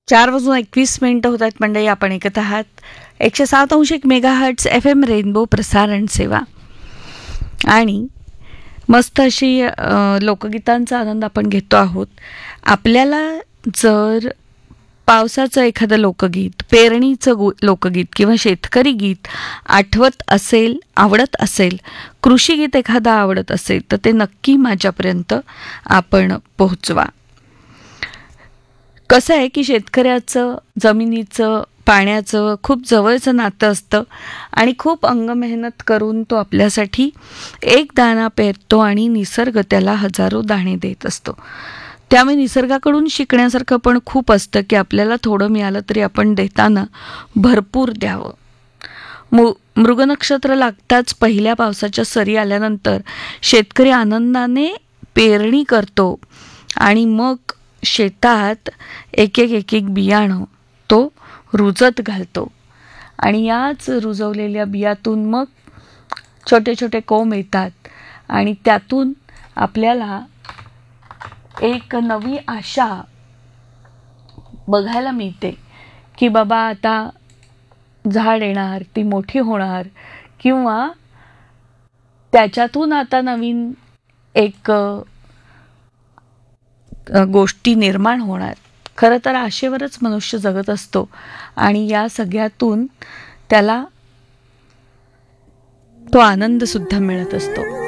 4:21 होत आहेत मंडळी. आपण ऐकत आहात 107.1 मेगाहर्ट्झ FM रेनबो प्रसारण सेवा. आणि मस्त अशी लोकगीतांचा आनंद आपण घेतो आहोत. आपल्याला जर पावसाचं एखादं लोकगीत, पेरणीचं लोकगीत किंवा शेतकरी गीत आठवत असेल, आवडत असेल, कृषीगीत एखादं आवडत असेल तर ते नक्की माझ्यापर्यंत आपण पोहोचवा. कसं आहे की शेतकऱ्याचं, जमिनीचं, पाण्याचं खूप जवळचं नातं असतं आणि खूप अंगमेहनत करून तो आपल्यासाठी एक दाणा पेरतो आणि निसर्ग त्याला हजारो दाणे देत असतो. त्यामुळे निसर्गाकडून शिकण्यासारखं पण खूप असतं की आपल्याला थोडं मिळालं तरी आपण देताना भरपूर द्यावं. मृगनक्षत्र लागताच पहिल्या पावसाच्या सरी आल्यानंतर शेतकरी आनंदाने पेरणी करतो आणि मग शेतात एक एक बियाणं तो रुजत घालतो आणि याच रुजवलेल्या बियातून मग छोटे छोटे कोंब येतात आणि त्यातून आपल्याला एक नवी आशा बघायला मिळते की बाबा आता झाड येणार, ती मोठी होणार किंवा त्याच्यातून आता नवीन एक गोष्टी निर्माण होणार. खरं तर आशेवरच मनुष्य जगत असतो आणि या सगळ्यातून त्याला तो आनंद सुद्धा मिळत असतो.